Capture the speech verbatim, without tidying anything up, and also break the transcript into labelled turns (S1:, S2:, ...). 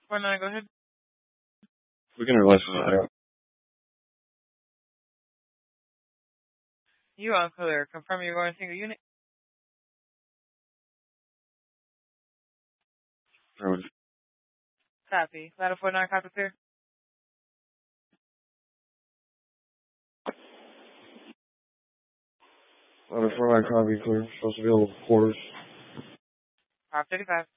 S1: four nine, go ahead.
S2: We can realize that.
S1: You on clear. Confirm you're going single unit.
S2: Road.
S1: Copy. Ladder four nine, copy clear.
S2: Ladder four nine, copy clear. Supposed to be able to quarters.
S1: five thirty-five.